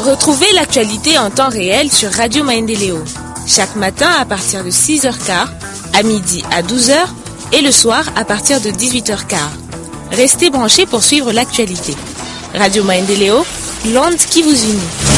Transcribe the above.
Retrouvez l'actualité en temps réel sur Radio Maendeleo. Chaque matin à partir de 6h15, à midi à 12h et le soir à partir de 18h15. Restez branchés pour suivre l'actualité. Radio Maendeleo, l'onde qui vous unit.